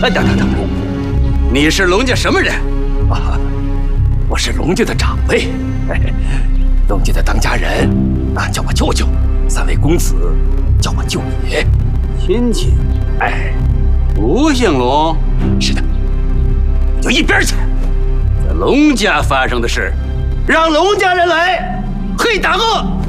等，你是龙家什么人？啊，我是龙家的长辈，龙家的当家人，叫我舅舅；三位公子叫我舅爷。 亲戚，吴姓龙？ 是的，你就一边去！在龙家发生的事，让龙家人来。嘿，大鳄！